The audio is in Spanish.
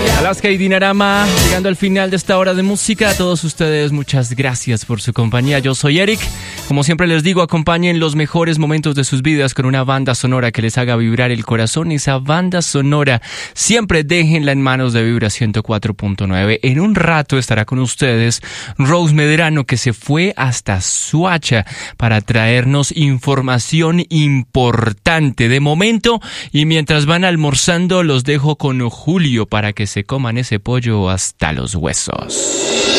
Alaska y Dinarama, llegando al final de esta hora de música. A todos ustedes, muchas gracias por su compañía. Yo soy Eric. Como siempre les digo, acompañen los mejores momentos de sus vidas con una banda sonora que les haga vibrar el corazón. Esa banda sonora siempre déjenla en manos de Vibra 104.9. En un rato estará con ustedes Rose Medrano, que se fue hasta Suacha para traernos información importante. De momento, y mientras van almorzando, los dejo con Julio para que se coman ese pollo hasta los huesos.